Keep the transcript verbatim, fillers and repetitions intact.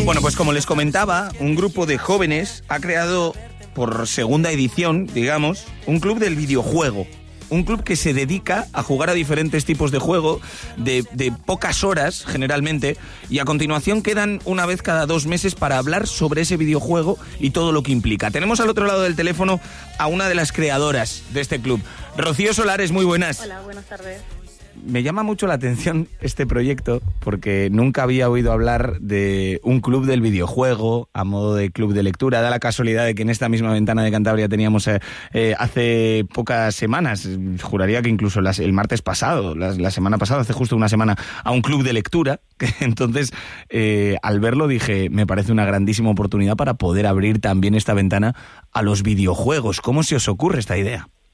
Bueno, pues como les comentaba, un grupo de jóvenes ha creado, por segunda edición, digamos, un club del videojuego. Un club que se dedica a jugar a diferentes tipos de juego, de, de pocas horas, generalmente, y a continuación quedan una vez cada dos meses para hablar sobre ese videojuego y todo lo que implica. Tenemos al otro lado del teléfono a una de las creadoras de este club. Rocío Solares, muy buenas. Hola, buenas tardes. Me llama mucho la atención este proyecto porque nunca había oído hablar de un club del videojuego a modo de club de lectura. Da la casualidad de que en esta misma ventana de Cantabria teníamos eh, eh, hace pocas semanas, juraría que incluso las, el martes pasado, la, la semana pasada, hace justo una semana, a un club de lectura. Entonces, eh, al verlo dije, me parece una grandísima oportunidad para poder abrir también esta ventana a los videojuegos. ¿Cómo se os ocurre esta idea?